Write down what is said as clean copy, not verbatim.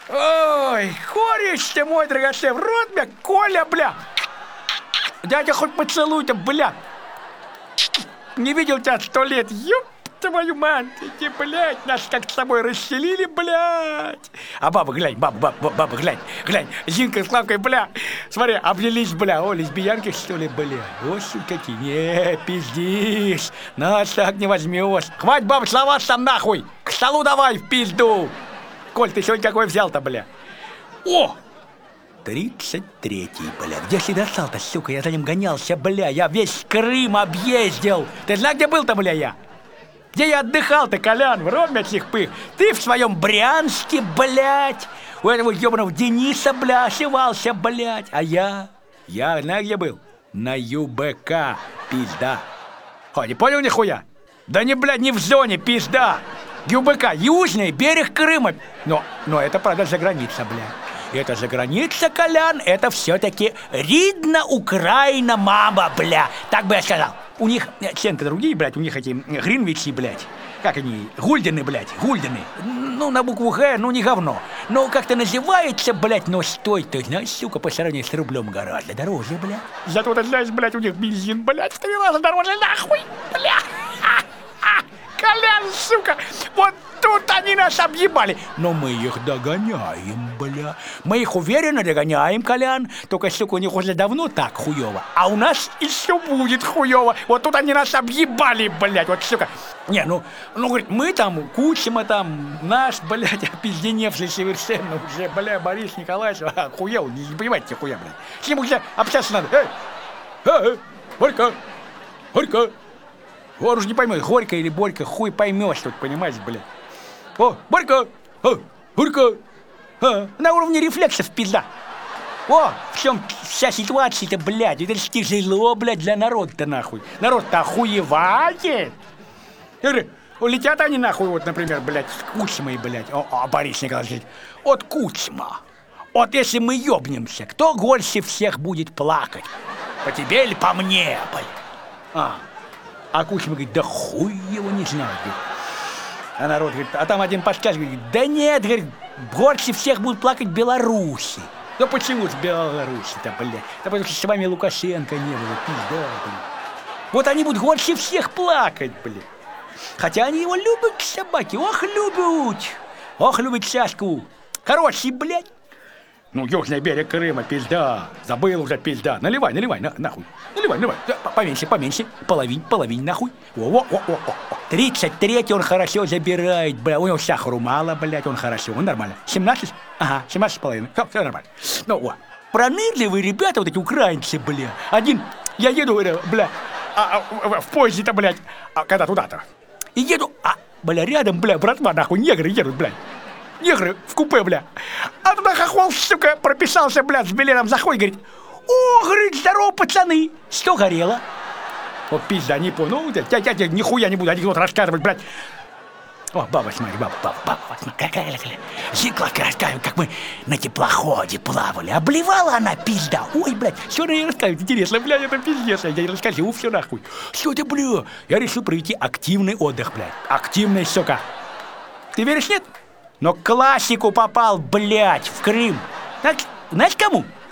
Ой, кореш ты мой драгоценный, в рот мне, Коля, бля. Дядя хоть поцелуй-то, бля. Не видел тебя 100 лет, ёп твою мать, эти, блядь, нас как с тобой расселили, блядь. А баба, глянь, баба, глянь, Зинка с Славкой, бля, смотри, обнялись, бля, о, лесбиянки, что ли, бля, вот какие, не, пиздишь, нас так не возьмешь. Хватит, баба, слова сам нахуй, к столу давай в пизду. Коль, ты сегодня какой взял-то, бля? О! 33-й, бля. Где ж ты достал-то, сука? Я за ним гонялся, бля. Я весь Крым объездил. Ты знаешь, где был-то, бля, я? Где я отдыхал-то, Колян? В ромятых пых. Ты в своем Брянске, блядь. У этого ёбаного Дениса, бля, ошивался, блядь. А я знаешь, где был? На ЮБК, пизда. О, не понял нихуя? Да не, блядь, не в зоне, пизда. ЮБК, южный берег Крыма. Но это, правда, за граница, бля. Это за граница, Колян, это все-таки Ридна, Украина, мама, бля. Так бы я сказал. У них ценки другие, блядь, у них эти Гринвичи, блядь. Как они? Гульдены, блядь, гульдены. Ну, на букву Г, ну, не говно. Но как-то называется, блядь, но стоит, ты знаешь, сука, по сравнению с рублем гораздо дороже, бля. Зато, ты знаешь, блядь, у них бензин, блядь, в 3 раза дороже, нахуй, бля. Колян, сука, вот тут они нас объебали. Но мы их догоняем, бля. Мы их уверенно догоняем, Колян. Только, сука, у них уже давно так хуёво. А у нас еще будет хуёво. Вот тут они нас объебали, блядь, вот, сука. Не, ну, говорит, мы там, Кучма там, наш, блядь, опизденевший совершенно уже, бля, Борис Николаевич, хуел, не понимаете, хуя, блядь. С ним уже общаться надо. Борька. Он уж не поймет, Горько или Борька, хуй поймешь тут, понимаешь, блядь. О, Борька, Горько, на уровне рефлексов, пизда. О, в чем вся ситуация-то, блядь, это ж тяжело, блядь, для народа-то, нахуй. Народ-то охуевает. Я говорю, улетят они, нахуй, вот, например, блядь, с Кучмой, блядь. О, Борис Николаевич, от Кучма. Вот если мы ёбнемся, кто больше всех будет плакать? По тебе или по мне, блядь? А Кучма говорит, да хуй его не знаю, говорит. А народ говорит, а там один подкаст говорит, да нет, говорит, больше всех будут плакать белорусы. Ну почему же Беларусь-то, блядь? Да потому что с вами Лукашенко не было, пизда, блядь. Вот они будут больше всех плакать, блядь. Хотя они его любят, собаки, ох, любят Сашку. Хороший, блядь. Ну, южный берег Крыма, пизда. Забыл уже, пизда. Наливай, нахуй. Наливай. Поменьше. Половинь, нахуй. О. 33-й он хорошо забирает, бля. У него сахару мало, блядь, он хорошо, он нормально. 17? Ага, 17,5. Все нормально. Ну, вот. Пронырливые ребята, вот эти украинцы, бля. Один, я еду, бля, в поезде-то, блядь, когда туда-то. И еду, бля, рядом, бля, братва, нахуй, негры едут, блядь. Негры в купе, бля. А туда хохол, сука, прописался, блядь, с билетом заходит, говорит, о, говорит, здорово, пацаны, что горело? Вот пизда, не понял, ну, я нихуя не буду анекдот рассказывать, блядь. О, баба, смотри, баба, смотри, Зикла рассказывает, как мы на теплоходе плавали, обливала она, пизда, ой, блядь, что она ей рассказывает, интересно, блядь, это пиздец, я ей расскажу, все нахуй. Что это, бля, я решил провести активный отдых, блядь, активный, сука. Ты веришь, нет? Но к классику попал, блядь, в Крым. Знаешь, кому?